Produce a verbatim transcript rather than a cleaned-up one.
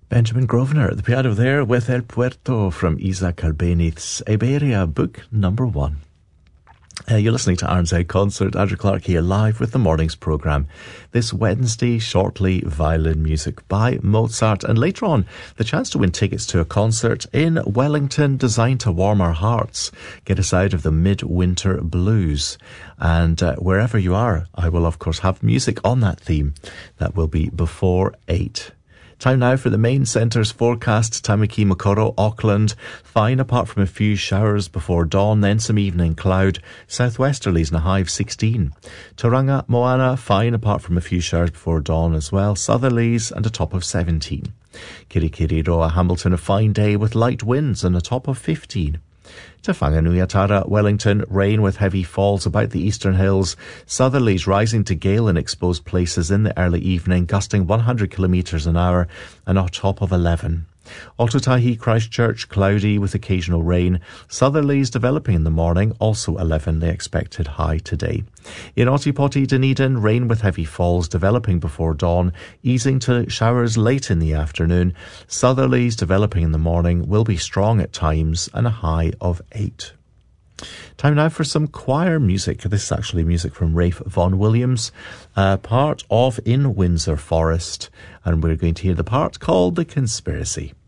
Benjamin Grosvenor at the piano there with El Puerto from Isaac Albéniz's Iberia, book number one. Uh, you're listening to R N Z Concert. Andrew Clark here live with the morning's programme. This Wednesday, shortly, violin music by Mozart, and later on the chance to win tickets to a concert in Wellington designed to warm our hearts, get us out of the midwinter blues. And uh, wherever you are, I will of course have music on that theme. That will be before eight. Time now for the main centre's forecast. Tamaki, Makaurau, Auckland. Fine apart from a few showers before dawn, then some evening cloud. Southwesterlies and a high of sixteen. Tauranga, Moana, fine apart from a few showers before dawn as well. Southerlies and a top of seventeen. Kirikiriroa, Hamilton, a fine day with light winds and a top of fifteen. Te Whanganui-a-Tara, Wellington, rain with heavy falls about the eastern hills. Southerlies rising to gale in exposed places in the early evening, gusting one hundred kilometres an hour and a top of eleven. Ōtautahi, Christchurch, cloudy with occasional rain. Southerlies developing in the morning, also eleven, the expected high today. In Otipoti, Dunedin, rain with heavy falls developing before dawn, easing to showers late in the afternoon. Southerlies developing in the morning will be strong at times and a high of eight. Time now for some choir music. This is actually music from Ralph Vaughan Williams, uh, part of In Windsor Forest, and we're going to hear the part called The Conspiracy.